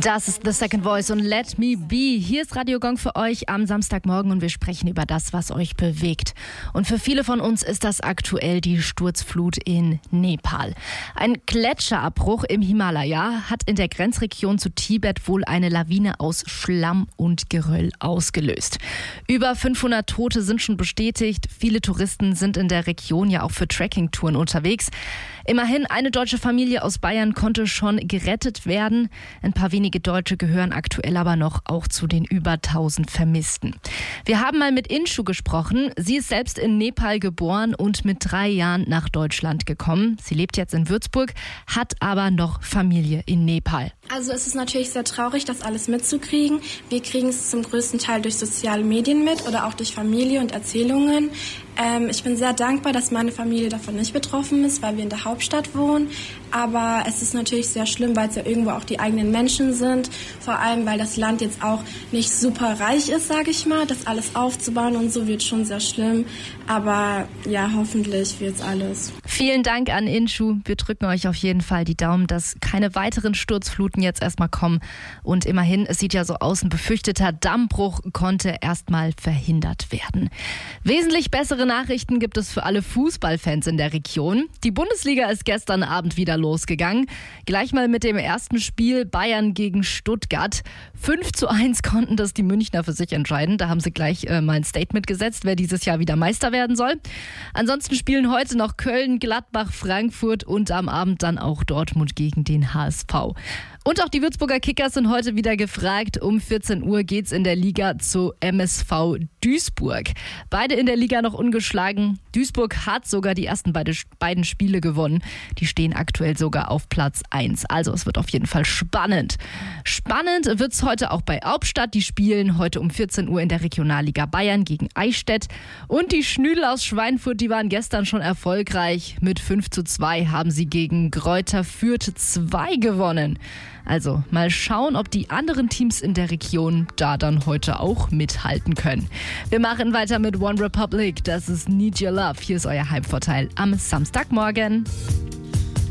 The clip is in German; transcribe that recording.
Das ist The Second Voice und Let Me Be. Hier ist Radio Gong für euch am Samstagmorgen und wir sprechen über das, was euch bewegt. Und für viele von uns ist das aktuell die Sturzflut in Nepal. Ein Gletscherabbruch im Himalaya hat in der Grenzregion zu Tibet wohl eine Lawine aus Schlamm und Geröll ausgelöst. Über 500 Tote sind schon bestätigt. Viele Touristen sind in der Region ja auch für Trekkingtouren unterwegs. Immerhin eine deutsche Familie aus Bayern konnte schon gerettet werden. Ein paar wenige Deutsche gehören aktuell aber noch auch zu den über 1000 Vermissten. Wir haben mal mit Inshu gesprochen. Sie ist selbst in Nepal geboren und mit 3 Jahren nach Deutschland gekommen. Sie lebt jetzt in Würzburg, hat aber noch Familie in Nepal. Also es ist natürlich sehr traurig, das alles mitzukriegen. Wir kriegen es zum größten Teil durch soziale Medien mit oder auch durch Familie und Erzählungen. Ich bin sehr dankbar, dass meine Familie davon nicht betroffen ist, weil wir in der Hauptstadt wohnen. Aber es ist natürlich sehr schlimm, weil es ja irgendwo auch die eigenen Menschen sind. Vor allem, weil das Land jetzt auch nicht super reich ist, sage ich mal. Das alles aufzubauen und so wird schon sehr schlimm. Aber ja, hoffentlich wird's alles. Vielen Dank an Inshu. Wir drücken euch auf jeden Fall die Daumen, dass keine weiteren Sturzfluten jetzt erstmal kommen. Und immerhin, es sieht ja so aus, ein befürchteter Dammbruch konnte erstmal verhindert werden. Wesentlich bessere Nachrichten gibt es für alle Fußballfans in der Region. Die Bundesliga ist gestern Abend wieder losgegangen. Gleich mal mit dem ersten Spiel Bayern gegen Stuttgart. 5:1 konnten das die Münchner für sich entscheiden. Da haben sie gleich mal ein Statement gesetzt, wer dieses Jahr wieder Meister werden soll. Ansonsten spielen heute noch Köln, Gladbach, Frankfurt und am Abend dann auch Dortmund gegen den HSV. Und auch die Würzburger Kickers sind heute wieder gefragt. Um 14 Uhr geht's in der Liga zu MSV Duisburg. Beide in der Liga noch ungeschlagen. Duisburg hat sogar die ersten beiden Spiele gewonnen. Die stehen aktuell sogar auf Platz 1. Also es wird auf jeden Fall spannend. Spannend wird's heute auch bei Hauptstadt. Die spielen heute um 14 Uhr in der Regionalliga Bayern gegen Eichstätt. Und die Schnüdel aus Schweinfurt, die waren gestern schon erfolgreich. Mit 5:2 haben sie gegen Greuther Fürth 2 gewonnen. Also mal schauen, ob die anderen Teams in der Region da dann heute auch mithalten können. Wir machen weiter mit One Republic. Das ist Need Your Love. Hier ist euer Heimvorteil am Samstagmorgen.